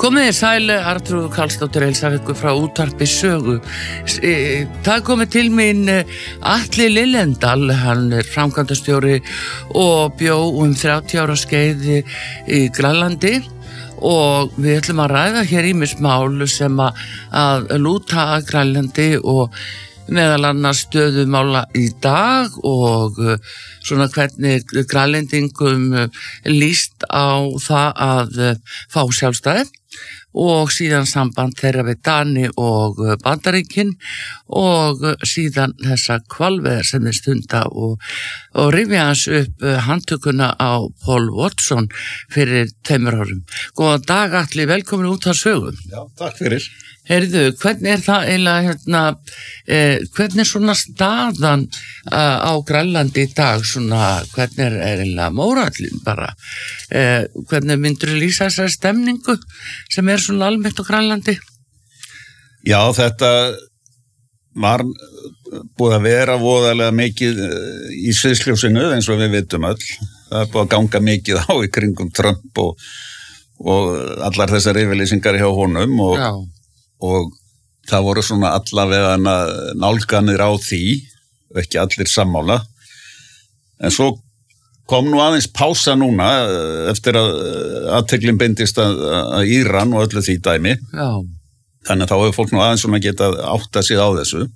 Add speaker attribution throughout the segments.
Speaker 1: Komið sæl, Arnþrúður Karlsdóttir heilsar ykkur frá útvarpi Sögu. Það komið til mín Atli Lillendal, hann framkvæmdastjóri og bjó 30 ára skeið í Grænlandi og við ætlum að ræða hér ýmis mál sem að lúta að Grænlandi og meðal annars stöðumála í dag og svona hvernig grænlendingum líst á það að fá sjálfstæði og síðan samband þeirra við Dani og Bandaríkin og síðan þessa hvalveiðar sem þeir stunda og rifja hans upp handtökuna á Paul Watson fyrir 2 árum. Góðan dag Atli, velkomin út að Sögu.
Speaker 2: Já, takk fyrir.
Speaker 1: Heyrðu, hvernig það eiginlega, hvernig svona staðan á Grænlandi í dag, svona, hvernig eiginlega mórallin bara, hvernig myndur þú lýsa þessari stemningu sem svona almennt á Grænlandi?
Speaker 2: Já, þetta var búið að vera voðalega mikið í sviðsljósinu eins og við vitum öll. Það búið að ganga mikið á í kringum Trump og allar þessar yfirlýsingar hjá honum og það voru svona allavega nálganir á því, ekki allir sammála. En svo kom nú aðeins pása núna eftir að athyglim beindist að Íran og öllu því dæmi.
Speaker 1: Já.
Speaker 2: Þannig að þá hefur fólk nú aðeins svona getað átta sig á þessu.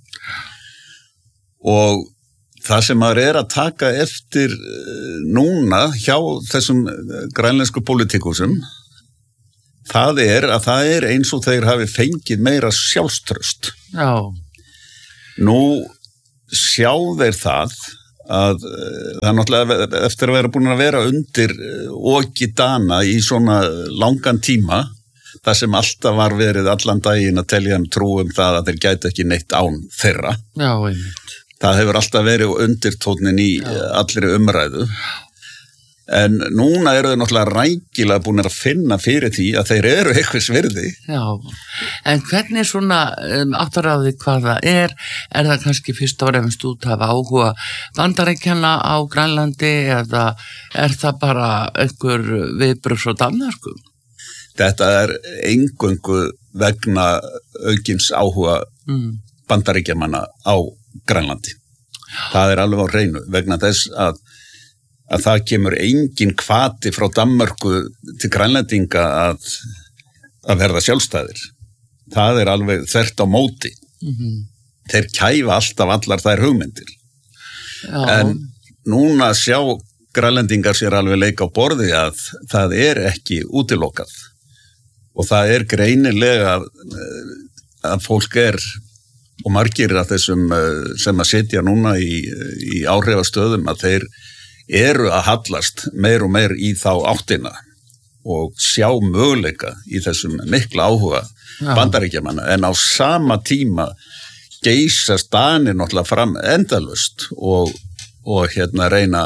Speaker 2: Og það sem maður að taka eftir núna hjá þessum grænlensku pólitíkusum, það er eins og þeir hafi fengið meira sjálfstraust.
Speaker 1: Já.
Speaker 2: Nú sjá þeir það að það er náttúrulega eftir að vera búin að vera undir oki Dana í svona langan tíma, það sem alltaf var verið allan daginn að telja trú það að þeir gætu ekki neitt án þeirra.
Speaker 1: Já, einmitt.
Speaker 2: Það hefur alltaf verið undirtónnin í allri umræðu. En núna eru þeir náttúrulega rækilega búin að finna fyrir því að þeir eru eitthvað virði.
Speaker 1: Já, en hvernig svona áttaráði hvað það er það kannski fyrst og fremst út af áhuga Bandaríkjanna á Grænlandi eða það bara einhver viðbrögð frá Danmörku?
Speaker 2: Þetta er eingöngu vegna aukins áhuga Bandaríkjamanna á Grænlandi. Það er alveg á hreinu vegna þess að það kemur engin hvati frá Danmörku til Grænlendinga að verða sjálfstæðir. Það er alveg þvert á móti. Þeir kæfa alltaf allar þær hugmyndir.
Speaker 1: Já.
Speaker 2: En núna sjá Grænlendingar sér alveg leika á borði að það er ekki útilokað. Og það er greinilega að fólk og margir af þessum sem að sitja núna í áhrifastöðum að þeir eru að hallast meir og meir í þá áttina og sjá möguleika í þessum mikla áhuga Bandaríkjamanna en á sama tíma geysast Danir náttúrulega fram endalaust og reyna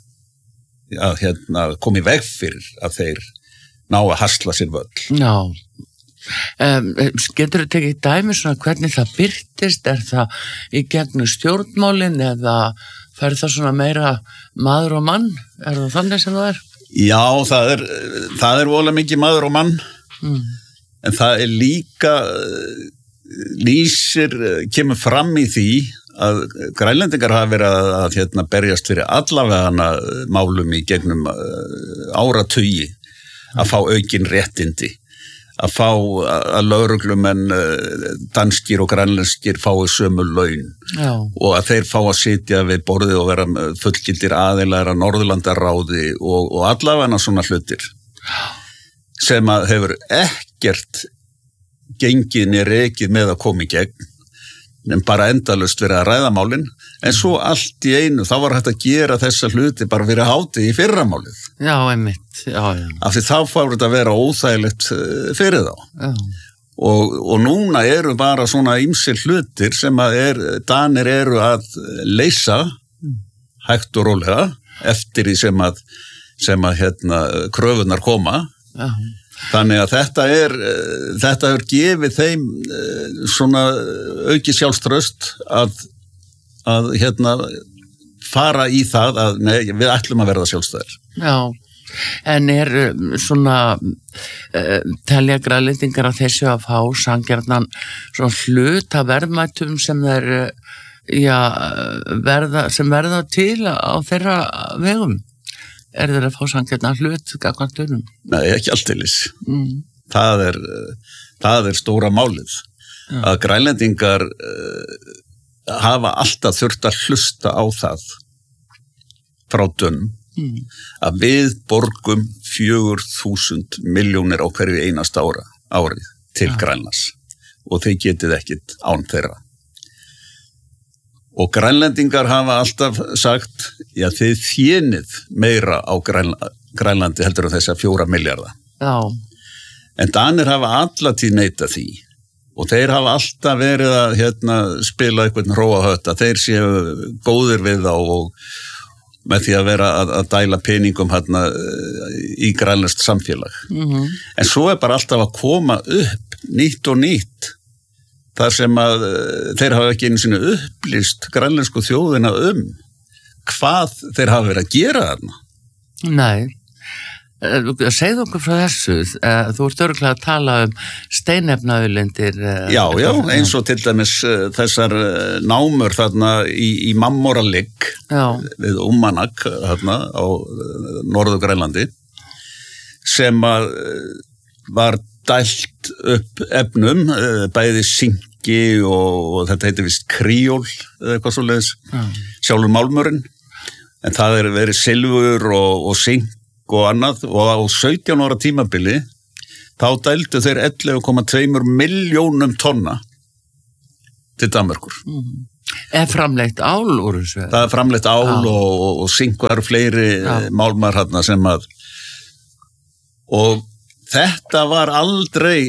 Speaker 2: að koma í veg fyrir að þeir ná að hasla sér völl.
Speaker 1: Já. Getur þú tekið dæmi svona hvernig það birtist, það í gegnum stjórnmálin eða fer það svona meira maður og mann? Það þannig sem það er?
Speaker 2: Já, það er voðalega mikið maður og mann, en það er líka kemur fram í því að Grænlendingar hafa verið að berjast fyrir allavega málum í gegnum áratugi að fá aukin réttindi, að fá að lögreglumenn danskir og grænlenskir fái sömu laun.
Speaker 1: Já.
Speaker 2: Og að þeir fá að sitja við borðið og vera fullgildir aðilar að Norðurlandaráði og allavega svona hlutir sem að hefur ekkert gengið né rekið með að koma í gegn en bara endalaust verið að ræða málin en svo allt í einu þá var hægt að gera þessa hluti bara fyrir hátíð í fyrramálið.
Speaker 1: Já, einmitt. Já.
Speaker 2: Af því þá fór þetta að vera óþægilegt fyrir þá.
Speaker 1: Já.
Speaker 2: Og núna eru bara svona ýmsir hlutir sem að Danir eru að leysa hægt og rólega eftir því sem að kröfunar koma.
Speaker 1: Já.
Speaker 2: Þannig að þetta er gefið þeim svona auki sjálfstraust að fara í það að nei, við ætlum að verða sjálfstæðir.
Speaker 1: Já. En svona telja grænlendingar að þessu að fá sanngjarnan svona hlut af verðmætum sem þeir verða til á þeirra vegum? Þeir að fá sanngjarnan hlut gagnvart unum?
Speaker 2: Nei, ekki alltaf. Það er stóra málið. Að grænlendingar hafa alltaf þurft að hlusta á það frá dönum að við borgum 4.000 milljónir á hverju einasta árið til Grænlands og þeir getið ekkit án þeirra. Og grænlendingar hafa alltaf sagt, já þið þénið meira á Grænlandi heldur en þessa 4 milljarða.
Speaker 1: Já.
Speaker 2: En Danir hafa allatíð neitað því og þeir hafa alltaf verið að spila einhvern hróahött að þeir séu góðir við þá og með því að vera að dæla peningum í grænlenskt samfélag. En svo bara alltaf að koma upp nýtt og nýtt þar sem að þeir hafa ekki einu sinni upplýst grænlensku þjóðina hvað þeir hafa verið að gera þarna.
Speaker 1: Nei. Segðu okkur frá þessu, þú ert örugglega að tala steinefnaauðlindir.
Speaker 2: Já, eins og til dæmis þessar námur þarna í Mammoraligg við Uummannaq þarna á Norður-Grænlandi sem var dælt upp efnum, bæði sinki og þetta heitir vist kríól eða eitthvað svoleiðis, sjálfur málmurinn, en það verið silfur og sink og annað og á 17 ára tímabili þá dældu þeir 11,2 milljónum tonna til Danmerkur.
Speaker 1: Framleitt ál úr þessu?
Speaker 2: Það framleitt ál og sinkvar fleiri málmar þarna sem að og þetta var aldrei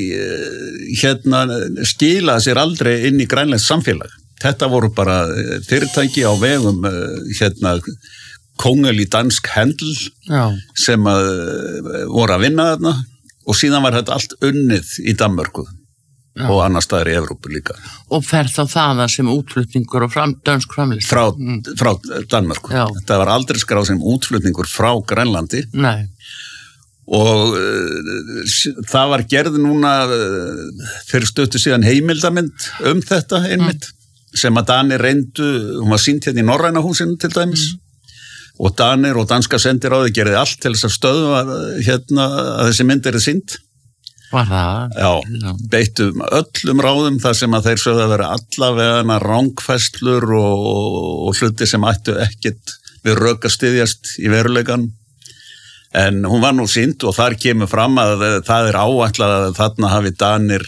Speaker 2: skilað sér aldrei inn í grænlenskt samfélag. Þetta voru bara fyrirtæki á vegum Kongelig Dansk Handel sem voru að vinna þarna og síðan var þetta allt unnið í Danmörku og annar staðar í Evrópu líka. Og
Speaker 1: fer þá þaðan sem útflutningur og dönsk framleiðsla?
Speaker 2: Frá Danmörku. Þetta var aldrei skráð sem útflutningur frá Grænlandi.
Speaker 1: Nei.
Speaker 2: Og það var gerð núna fyrir stuttu síðan heimildamynd þetta einmitt sem að Danir reyndu, hún var sýnd hérna í Norræna húsinu til dæmis. Og Danir og danska sendiráði gerði allt til þess að stöðva að þessi mynd sýnd.
Speaker 1: Var það?
Speaker 2: Já, beittum öllum ráðum þar sem að þeir sögðu að vera allavega rangfærslur og hluti sem ættu ekkert við rök að styðjast í veruleikann. En hún var nú sýnd og þar kemur fram að það áætlað að þarna hafi Danir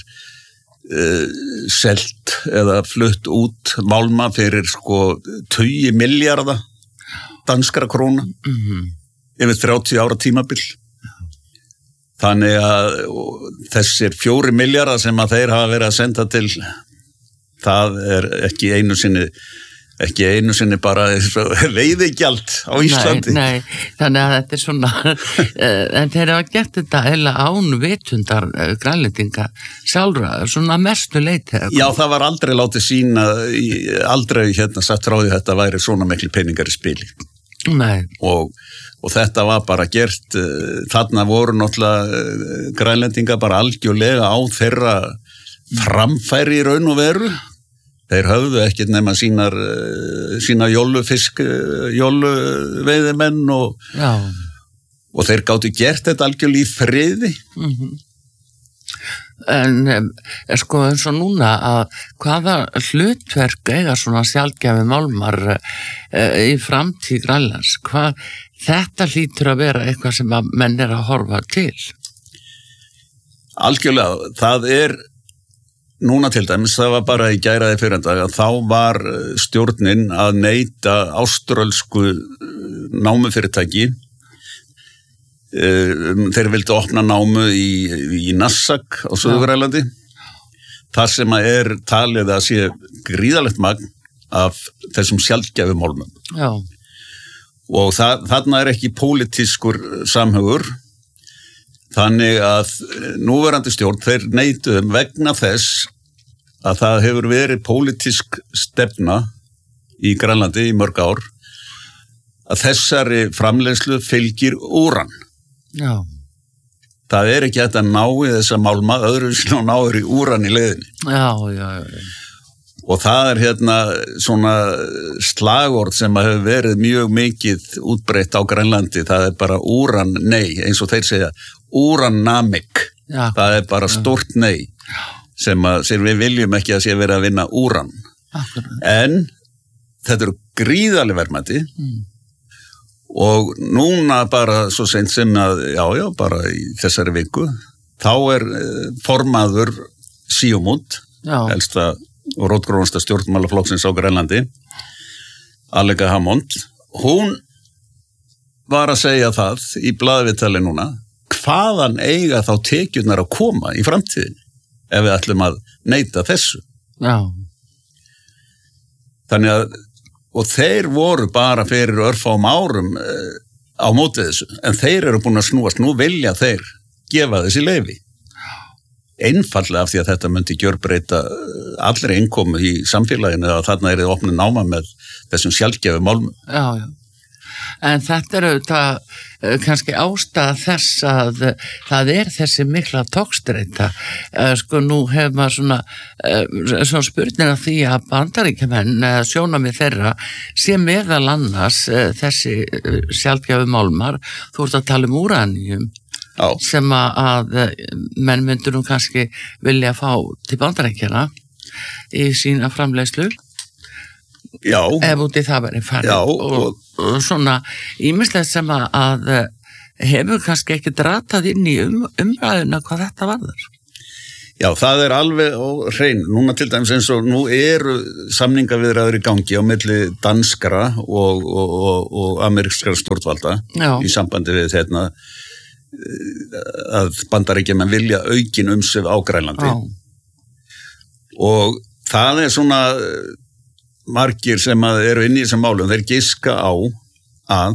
Speaker 2: selt eða flutt út málma fyrir 20 milljarða danskra króna yfir 30 ára tímabil. Þannig að þessir 4 milljarðar sem að þeir hafa verið að senda til það ekki einu sinni bara veiðigjald á Íslandi.
Speaker 1: Nei, þannig að þetta svona en þeir hafa gert þetta heila án vitundar grænlendinga sjálfra, svona mestu leyti.
Speaker 2: Já, það var aldrei látið sýna aldrei sagt frá því þetta væri svona miklu peningar í spili.
Speaker 1: Nei.
Speaker 2: Og þetta var bara gert, þarna voru náttúrulega grænlendinga bara algjörlega á þeirra framfæri í raun og veru. Þeir höfðu ekkert nema sína jóluveiðimenn og þeir gátu gert þetta algjörlega í friði.
Speaker 1: En eins og núna að hvaða hlutverk eiga svona sjaldgæfi málmar í framtíð Grænlands? Þetta hlýtur að vera eitthvað sem að menn að horfa til.
Speaker 2: Algjörlega, það núna til dæmis, það var bara í gæraði fyrrandag að þá var stjórnin að neita áströlsku námufyrirtæki. Þeir vildu opna námu í Narsaq á Suður-Grænlandi þar sem að talið að sé gríðalegt magn af þessum sjaldgæfu málmum.
Speaker 1: Já.
Speaker 2: Og þarna ekki pólitískur samhugur þannig að núverandi stjórn þeir neituðum vegna þess að það hefur verið pólitísk stefna í Grænlandi í mörg ár að þessari framleiðslu fylgir úran.
Speaker 1: Já.
Speaker 2: Það ekki hægt að ná í þessa málma öðru sem að náður í úran í leiðinni.
Speaker 1: Já.
Speaker 2: Og það svona slagorð sem að hefur verið mjög mikið útbreitt á Grænlandi, það bara úran nei, eins og þeir segja, úrannamik.
Speaker 1: Já.
Speaker 2: Það bara stort nei, sem við viljum ekki að sé verið að vinna úran.
Speaker 1: Akkurat.
Speaker 2: En þetta eru gríðarleg verðmæti og núna bara svo seint sem að, bara í þessari viku, þá formaður Siumut, elsta og rótgrónasta stjórnmálaflokksins á Grænlandi, Aleqa Hammond, hún var að segja það í blaðviðtali núna, hvaðan eiga þá tekjurnar að koma í framtíðin ef við ætlum að neita þessu.
Speaker 1: Já.
Speaker 2: Þannig að, og þeir voru bara fyrir örfáum árum á móti þessu, en þeir eru búin að snúast, nú vilja þeir gefa þessi leyfi. Einfallega af því að þetta myndi gjörbreyta allri innkomu í samfélaginu að þarna þið opnið náma með þessum sjaldgæfu málmum.
Speaker 1: Já. En þetta auðvitað kannski ástæða þess að það þessi mikla togstreita. Sko nú hefur maður svona spurning af því að Bandaríkjamenn sjónarmið þeirra sé meðal annars þessi sjaldgæfu málmar. Þú ert að tala úraníum.
Speaker 2: Já.
Speaker 1: Sem að menn myndur nú kannski vilja fá til Bandaríkjana í sína framleiðslu.
Speaker 2: Já.
Speaker 1: Ef út í það verið farið.
Speaker 2: Já.
Speaker 1: Og svona ýmislegt sem að hefur kannski ekki dratað inn í umræðuna hvað þetta varðar.
Speaker 2: Já, það alveg á hreinu. Núna til dæmis eins og nú eru samningaviðræður í gangi á milli danskra og amerískra stjórnvalda. Já. Í sambandi við að Bandaríkjamenn vilja aukin umsvif á Grænlandi. Já. Og það svona margir sem eru inn í þessum málum, þeir giska á að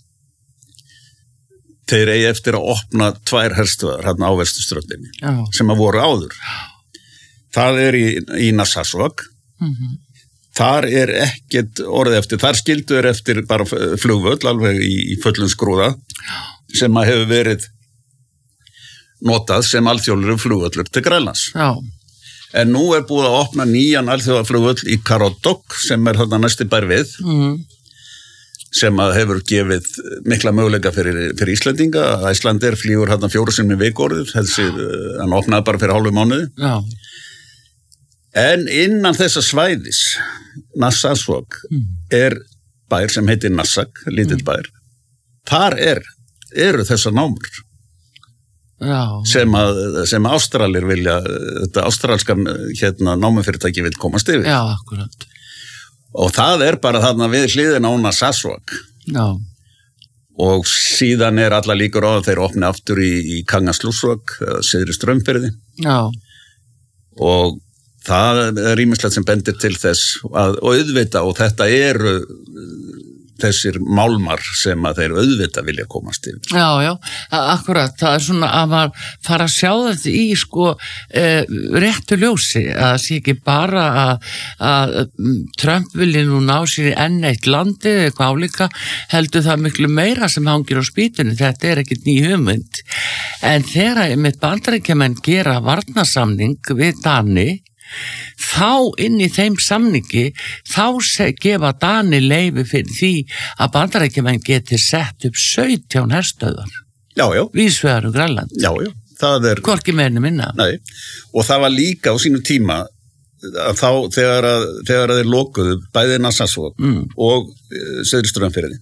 Speaker 2: þeir eigi eftir að opna 2 herstöðvar hérna á vesturströndinni. Já. Sem að voru áður. Það í Narsarsuaq. Þar ekkert orðið eftir, þar skildu eftir bara flugvöll alveg í fullum skrúða sem að hefur verið notað sem alþjóðlegur flugvöllur til Grænlands. Já. En nú búið að opna nýjan alþjóðaflugvöll í Karodok sem þarna næsti bær við, sem að hefur gefið mikla möguleika fyrir Íslendinga. Icelandair flýgur þarna 4 sinnum í viku orðið, hann opnaði bara fyrir hálfu mánuði. Já. En innan þessa svæðis, Narsarsuaq, bær sem heitir Narsaq, lítill bær. Þar eru þessar námur. Já. Sem Ástralir vilja, þetta ástralska námufyrirtæki vil komast yfir.
Speaker 1: Já, akkurat.
Speaker 2: Og það bara þarna við hliðina á Narsarsuaq. Já. Og síðan allar líkur á að þeir opni aftur í Kangerlussuaq, syðri Straumfirði. Já. Og það ýmislegt sem bendir til þess og auðvita, og þetta eru þessir málmar sem að þeir auðvita vilja komast yfir.
Speaker 1: Já, akkurat. Það svona að maður fara að sjá þetta í réttu ljósi, að það sé ekki bara að Trump vilji nú ná sér í enn eitt landi eitthvað álíka, heldur það miklu meira sem hangir á spýtunni. Þetta ekkert ný hugmynd. En þegar einmitt Bandaríkjamenn gera varnarsamning við Dani, þá inn í þeim samningi gefa Dani leyfi fyrir því að Bandaríkjamenn geti sett upp 17 herstöðvar. Já. Víðsvegar Grænland.
Speaker 2: Já. Það
Speaker 1: hvorki meira minna.
Speaker 2: Nei. Og það var líka á sínu tíma að þá þegar þeir lokuðu bæði Narsarsuaq og syðri Straumfirði,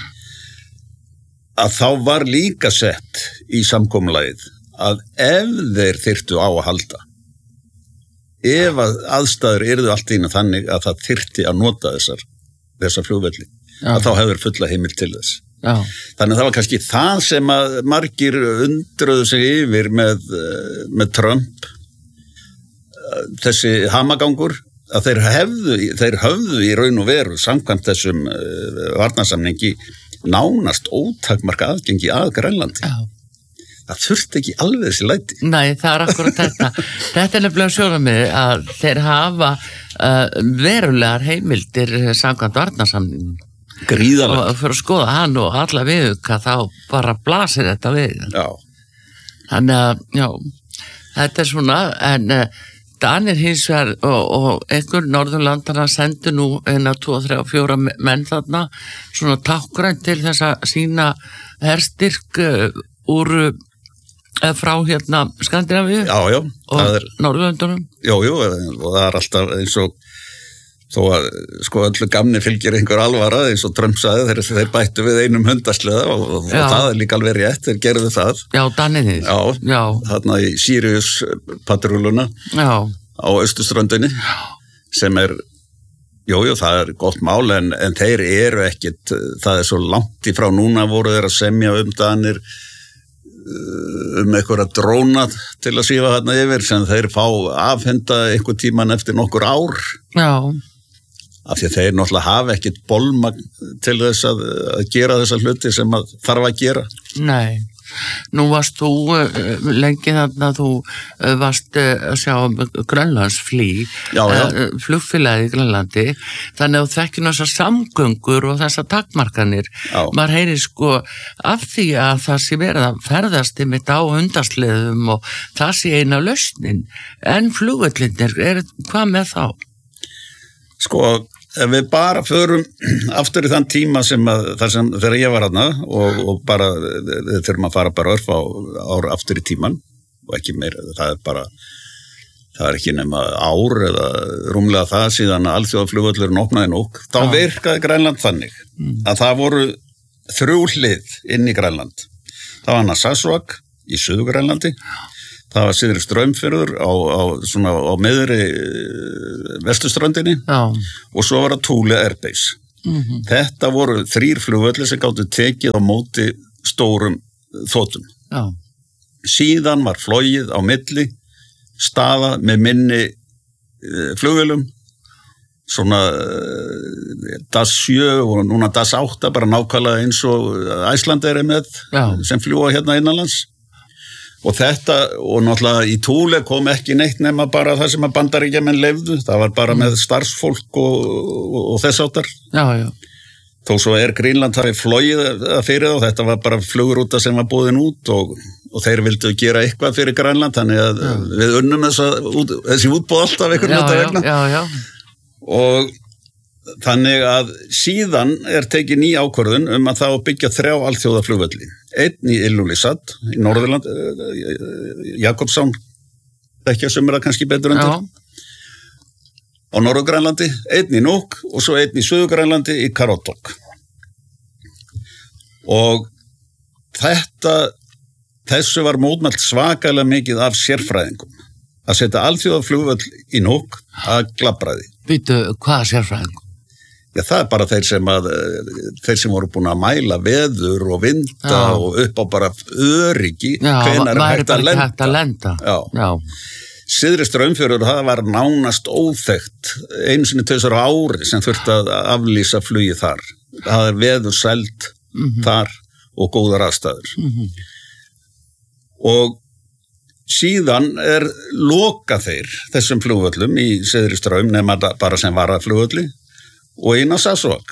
Speaker 2: að þá var líka sett í samkomulagið að ef þeir þyrftu á að halda, ef aðstæður yrðu allt í einu þannig að það þyrfti að nota þessar flugvelli, að þá hefur fulla heimild til þess. Já. Þannig að það var kannski það sem að margir undruðu sig yfir með Trump, þessi hamagangur, að þeir höfðu í raun og veru samkvæmt þessum varnarsamningi nánast ótakmarka aðgengi að Grænlandi. Já. Það þurfti ekki alveg þessi læti. Nei,
Speaker 1: það akkurat þetta. Þetta nefnilega sjónarmið að þeir hafa verulegar heimildir samkvæmt varnarsamningum.
Speaker 2: Gríðarlega.
Speaker 1: Og fyrir að skoða hann og alla viðauka þá bara blasir þetta við.
Speaker 2: Já.
Speaker 1: Þannig að, já, þetta svona, en Danir hins vegar og einhver Norðurlandana sendu nú 1, 2, 3, 4 menn þarna svona tákgrænt til þess að sína herstyrk úr frá hérna Skandinavíu og Norðurlöndunum.
Speaker 2: Jú, og það er alltaf eins og þó að sko öllu gamni fylgir einhver alvara eins og Trump sagði þeir bættu við einum hundasleða og það er líka alveg rétt, þeir gerðu það.
Speaker 1: Já, Danirnir.
Speaker 2: Já, þarna í Sirius patrúluna á austurströndinni sem er, jú, það er gott mál en þeir eru ekkit, það er svo langt í frá núna voru þeir að semja Danir einhverja dróna til að svífa þarna yfir sem þeir fá afhenda einhver tíman eftir nokkur ár.
Speaker 1: Já.
Speaker 2: Af því að þeir náttúrulega hafa ekkit bolmagn til þess að gera þessa hluti sem að þarf að gera.
Speaker 1: Nei, nú varst þú lengi þarna, þú varst að sjá Grönlandsflý, flugfélagið í Grönlandi, þannig að þú þekkir þessar samgöngur og þessar takmarkanir. Maður heyrir sko af því að það sé verið að ferðast mitt á hundasleðum og það sé eina lausnin, en flugvellinir, hvað með þá?
Speaker 2: Sko, ef við bara förum aftur í þann tíma þegar ég var þarna og bara, við þurfum að fara bara örf á ár aftur í tíman og ekki meira, það er ekki nema ár eða rúmlega það síðan að alþjóðaflugvöllurinn opnaði nóg, þá virkaði Grænland þannig að það voru 3 hlið inn í Grænland. Það var Narsarsuaq í Suður-Grænlandi, það var Syðri Straumfjörður á miðri vesturströndinni og svo var það Thule Airbase. Þetta voru 3 flugvellir sem gátu tekið á móti stórum þotum. Síðan var flogið á milli, staða með minni flugvélum, svona DAS 7 og núna DAS 8, bara nákvæmlega eins og Icelandair er með sem fljúa hérna innanlands. Og þetta, og náttúrulega í Thule kom ekki neitt nema bara það sem að Bandaríkjamenn leyfðu, það var bara með starfsfólk og þess áttar.
Speaker 1: Já.
Speaker 2: Þó svo Greenland hafi flogið fyrir þá, þetta var bara flugurúta sem var boðin út og þeir vildu gera eitthvað fyrir Grænland, þannig að við unnum þessi útboð alltaf einhvern hluta vegna.
Speaker 1: Já.
Speaker 2: Og þannig að síðan tekið ný ákvörðun að það byggja 3 alþjóðaflugvelli. Einn í Ilulissat í Norðurland, Jakobsson, ekki að sumra kannski betur undir, á Norður-Grænlandi, einn í Nuuk og svo einn í Suður-Grænlandi í Karotok. Og þessu var mótmælt svakalega mikið af sérfræðingum. Að setja alþjóðaflugvöll í Nuuk að glabbraði.
Speaker 1: Býtu, hvaða sérfræðingum?
Speaker 2: Já, það er bara þeir sem voru búin að mæla veður og vinda og upp á bara öryggi hvenær er hægt að lenda.
Speaker 1: Já.
Speaker 2: Syðri Straumfjörður, það var nánast óþekkt einu sinni 2 ári sem þurfti að aflýsa flugi þar. Það er veður sæld þar og góðar aðstæður. Og síðan loka þessum flugvöllum í Syðri Straum nema bara sem varaflugvölli og í Narsarsuaq.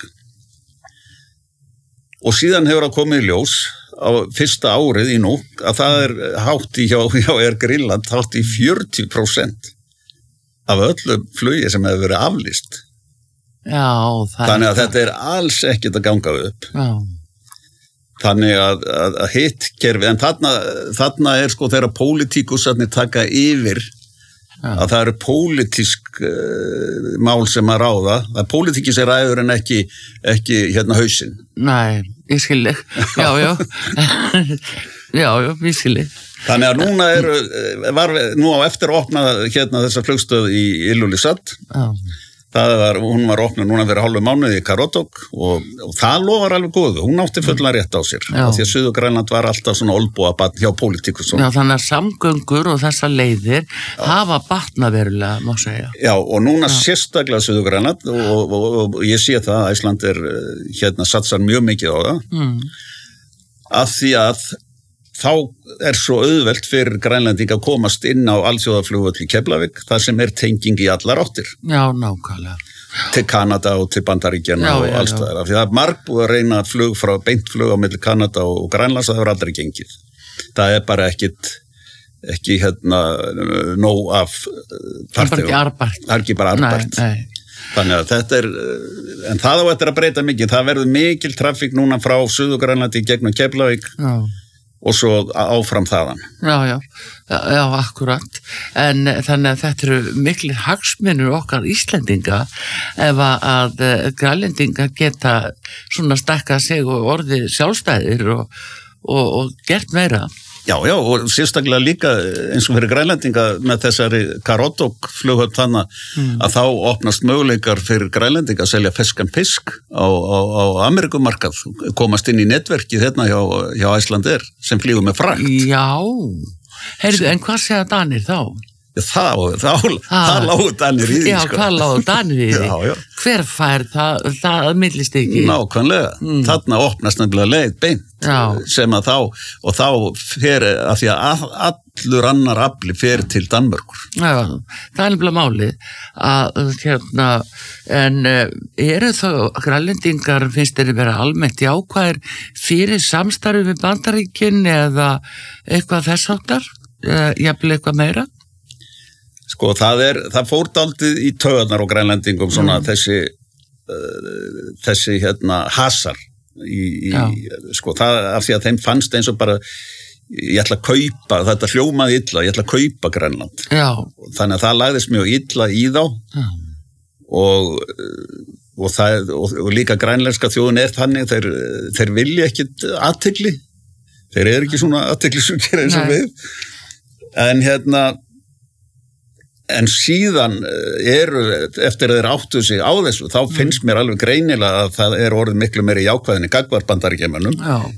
Speaker 2: Og síðan hefur það komið í ljós á fyrsta árið í Nuuk að það hátt í hjá Greenland hátt í 40% af öllu flugi sem hefur verið aflýst.
Speaker 1: Já,
Speaker 2: þannig að þetta alls ekkert að ganga upp.
Speaker 1: Já.
Speaker 2: Þannig að hitt kerfi, en þarna sko þegar pólitíkusarnir taka yfir að það eru pólitísk mál sem að ráða, að pólitíkis ræður en ekki hérna hausinn.
Speaker 1: Nei, ég skilji. Já. Já, ég skilji.
Speaker 2: Þannig að núna nú á eftir að opna hérna þessa flugstöð í Ilulissat. Hún var opnuð núna fyrir hálfu mánuði í Karotok og það lofar alveg góðu. Hún átti fullan rétt á sér. Því að Suður-Grænland var alltaf svona olbúabarn hjá pólitíkusum.
Speaker 1: Já, þannig að samgöngur og þessa leiðir hafa batnað verulega, má segja.
Speaker 2: Já, og núna sérstaklega Suður-Grænland og ég sé það að Ísland hérna satsar mjög mikið á það. Af því að þá svo auðvelt fyrir Grænlending að komast inn á alþjóðaflugvöll í Keflavík, þar sem tenging í allar áttir.
Speaker 1: Já, nákvæmlega.
Speaker 2: til Kanada og til Bandaríkjanna og alls það. Því það margbúið að reyna beint flug á milli Kanada og Grænlands, það hefur aldrei gengið. Það bara ekki nóg af farþegum. Það ekki bara arbært.
Speaker 1: Nei.
Speaker 2: Þannig að þetta en það á eftir að breyta mikið. Það verður mikil trafík núna frá Suður-Grænlandi gegnum Keflavík og svo áfram þaðan.
Speaker 1: Já, akkurat. En þannig að þetta eru miklir hagsmunir okkar Íslendinga ef að Grænlendinga geta svona stakkað sig og orðið sjálfstæðir og gert meira.
Speaker 2: Já, og sérstaklega líka eins og fyrir Grænlendinga með þessari Karotok flughöfn þannig að þá opnast möguleikar fyrir Grænlendinga að selja feskan fisk á Amerikumarkað, komast inn í netverkið hérna hjá Icelandair sem flýgur með frakt.
Speaker 1: Já, heyrðu, en hvað segja Danir þá?
Speaker 2: Það lágu Danir í því.
Speaker 1: Já, hvað lágu Danir í því?
Speaker 2: Já.
Speaker 1: Hver fær það millist ekki?
Speaker 2: Nákvæmlega. Þarna opnast nefnilega leið beint sem að þá fer að því að allur annar afli fer til Danmörkur.
Speaker 1: Já, það er nefnilega málið að en eru þá Grænlendingar finnst þeir vera almennt jákvæðir fyrir samstarfi við Bandaríkin eða eitthvað þess háttar? Jafnvel eitthvað meira?
Speaker 2: Sko, það fór dálítið í taugarnar á Grænlendingum svona þessi hasar sko, það af því að þeim fannst eins og bara ég ætla að kaupa, þetta hljómaði illa, ég ætla að kaupa Grænland.
Speaker 1: Já.
Speaker 2: Þannig að það lagðist mjög illa í þá og líka grænlenska þjóðin þannig, þeir vilja ekkit athygli, þeir eru ekki svona athyglisjúkir eins og við, en síðan eftir að þeir áttu sig á þessu, þá finnst mér alveg greinilega að það orðið miklu meiri jákvæðinni gagnvart Bandaríkjamönnum